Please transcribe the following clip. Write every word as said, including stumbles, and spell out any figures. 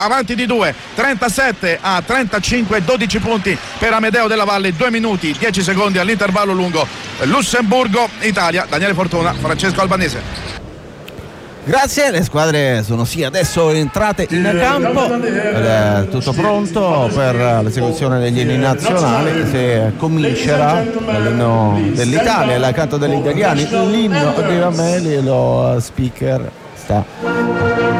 avanti di due, trentasette a trentacinque, dodici punti per Amedeo Della Valle, due minuti dieci secondi all'intervallo lungo. Lussemburgo Italia. Daniele Fortuna, Francesco Albanese. Grazie, le squadre sono sì adesso entrate in campo ed è tutto pronto per l'esecuzione degli inni nazionali che comincerà dall'inno dell'Italia, l'accanto degli italiani, l'inno di Rameli, lo speaker sta